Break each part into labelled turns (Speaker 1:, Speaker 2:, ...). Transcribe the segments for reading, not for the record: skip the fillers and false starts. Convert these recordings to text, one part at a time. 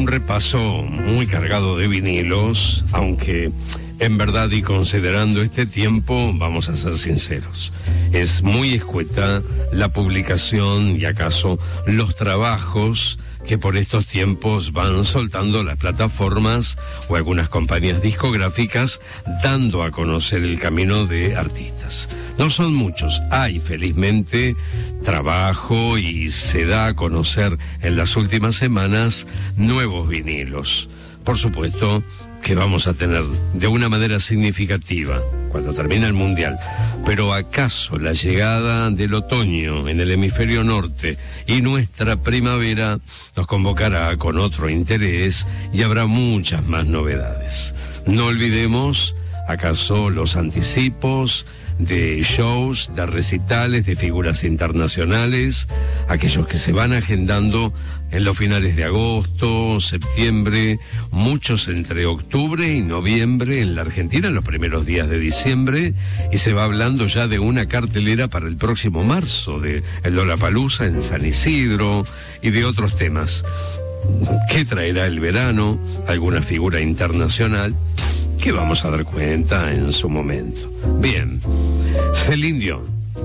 Speaker 1: un repaso muy cargado de vinilos, aunque en verdad y considerando este tiempo, vamos a ser sinceros, es muy escueta la publicación y acaso los trabajos que por estos tiempos van soltando las plataformas o algunas compañías discográficas dando a conocer el camino de artistas. No son muchos, hay felizmente trabajo y se da a conocer en las últimas semanas nuevos vinilos. Por supuesto que vamos a tener de una manera significativa cuando termine el Mundial, pero ¿acaso la llegada del otoño en el hemisferio norte y nuestra primavera nos convocará con otro interés y habrá muchas más novedades? No olvidemos acaso los anticipos de shows, de recitales, de figuras internacionales, aquellos que se van agendando en los finales de agosto, septiembre, muchos entre octubre y noviembre en la Argentina, en los primeros días de diciembre, y se va hablando ya de una cartelera para el próximo marzo, de el Lollapalooza en San Isidro y de otros temas. ¿Qué traerá el verano? ¿Alguna figura internacional? Que vamos a dar cuenta en su momento. Bien, Celine Dion,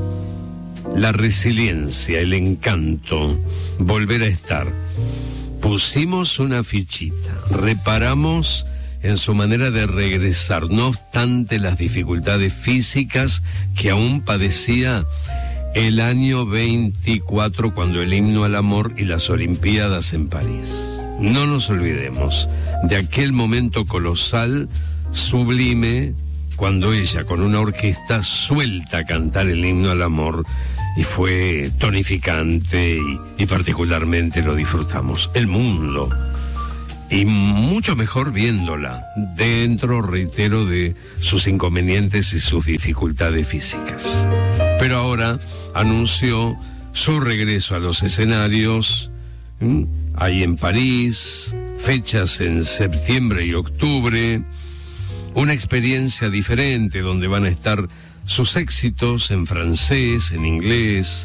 Speaker 1: la resiliencia, el encanto, volver a estar. Pusimos una fichita, reparamos en su manera de regresar, no obstante las dificultades físicas que aún padecía el año 24, cuando el himno al amor y las Olimpiadas en París. No nos olvidemos de aquel momento colosal, sublime, cuando ella con una orquesta suelta a cantar el himno al amor, y fue tonificante y particularmente lo disfrutamos el mundo, y mucho mejor viéndola dentro, reitero, de sus inconvenientes y sus dificultades físicas. Pero ahora anunció su regreso a los escenarios, ahí en París, fechas en septiembre y octubre, una experiencia diferente donde van a estar sus éxitos en francés, en inglés,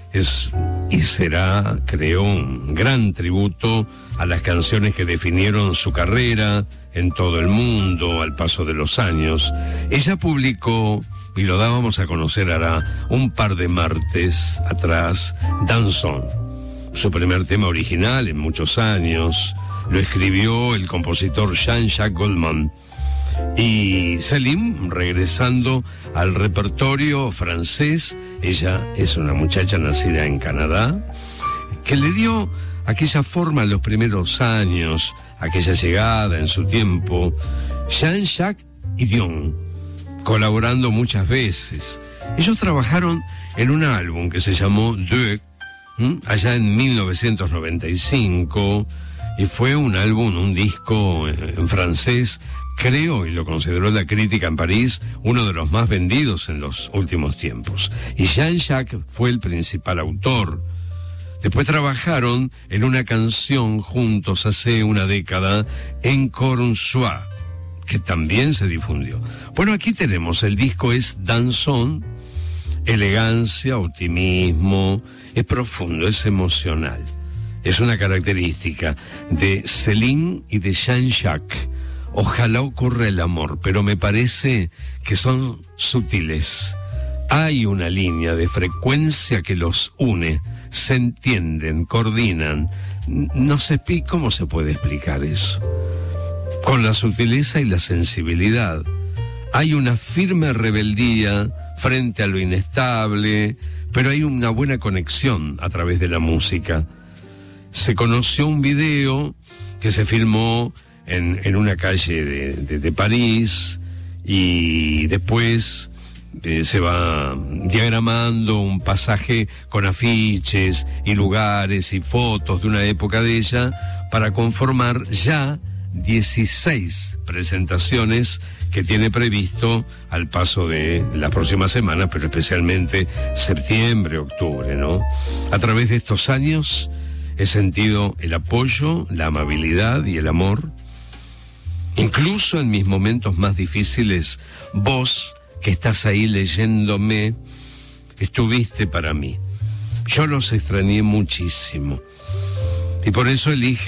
Speaker 1: y será, creo, un gran tributo a las canciones que definieron su carrera en todo el mundo al paso de los años. Ella publicó, y lo dábamos a conocer hará un par de martes atrás, Danson, su primer tema original en muchos años. Lo escribió el compositor Jean-Jacques Goldman. Y Celine, regresando al repertorio francés, ella es una muchacha nacida en Canadá, que le dio aquella forma en los primeros años, aquella llegada en su tiempo, Jean-Jacques y Dion, colaborando muchas veces. Ellos trabajaron en un álbum que se llamó Deux, allá en 1995, y fue un álbum, un disco en francés, creo, y lo consideró la crítica en París, uno de los más vendidos en los últimos tiempos. Y Jean-Jacques fue el principal autor. Después trabajaron en una canción juntos hace una década, Encore un soir, que también se difundió. Bueno, aquí tenemos, el disco es Danson, elegancia, optimismo, es profundo, es emocional. Es una característica de Celine y de Jean-Jacques. Ojalá ocurra el amor, pero me parece que son sutiles. Hay una línea de frecuencia que los une, se entienden, coordinan. No sé cómo se puede explicar eso. Con la sutileza y la sensibilidad. Hay una firme rebeldía frente a lo inestable, pero hay una buena conexión a través de la música. Se conoció un video que se filmó en una calle de París, y después se va diagramando un pasaje con afiches y lugares y fotos de una época de ella para conformar ya 16 presentaciones que tiene previsto al paso de las próximas semanas, pero especialmente septiembre, octubre, ¿no? A través de estos años he sentido el apoyo, la amabilidad y el amor. Incluso en mis momentos más difíciles, vos, que estás ahí leyéndome, estuviste para mí. Yo los extrañé muchísimo. Y por eso elige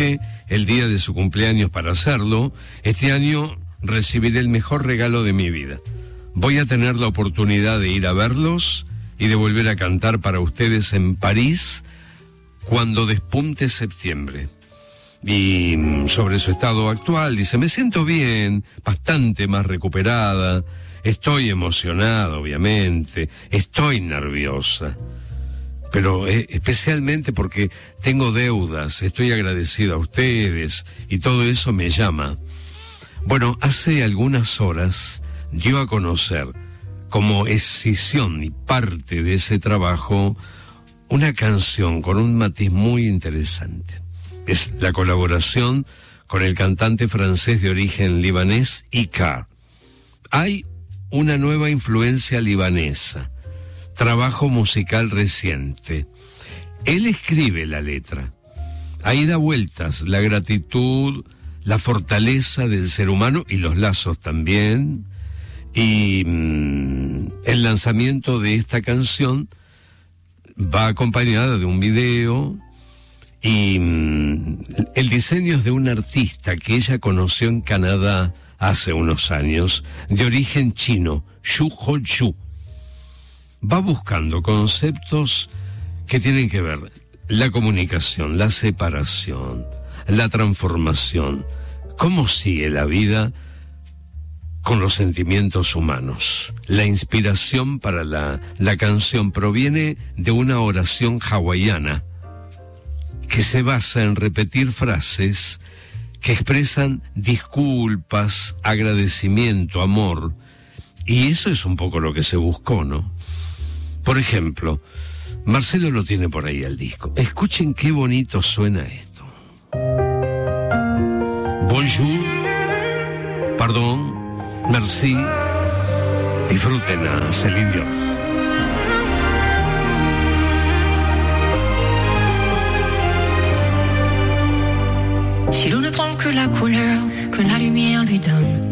Speaker 1: el día de su cumpleaños para hacerlo. Este año recibiré el mejor regalo de mi vida. Voy a tener la oportunidad de ir a verlos y de volver a cantar para ustedes en París cuando despunte septiembre. Y sobre su estado actual, dice, me siento bien, bastante más recuperada, estoy emocionada, obviamente, estoy nerviosa, pero especialmente porque tengo deudas, estoy agradecida a ustedes y todo eso me llama. Bueno, hace algunas horas dio a conocer como escisión y parte de ese trabajo una canción con un matiz muy interesante. Es la colaboración con el cantante francés de origen libanés, Ika. Hay una nueva influencia libanesa, trabajo musical reciente. Él escribe la letra. Ahí da vueltas la gratitud, la fortaleza del ser humano y los lazos también. Y el lanzamiento de esta canción va acompañada de un video. Y el diseño es de un artista que ella conoció en Canadá hace unos años, de origen chino, Xu Hongxue. Va buscando conceptos que tienen que ver la comunicación, la separación, la transformación, cómo sigue la vida con los sentimientos humanos. La inspiración para la canción proviene de una oración hawaiana que se basa en repetir frases que expresan disculpas, agradecimiento, amor. Y eso es un poco lo que se buscó, ¿no? Por ejemplo, Marcelo lo tiene por ahí el disco. Escuchen qué bonito suena esto. Bonjour, pardon, merci. Disfruten a Céline Dion.
Speaker 2: Si l'eau ne prend que la couleur que la lumière lui donne,